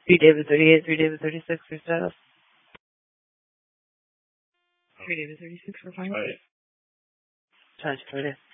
3 David 38, 3 David 36 for status. 3 David 36 for final. Right. Charge 30.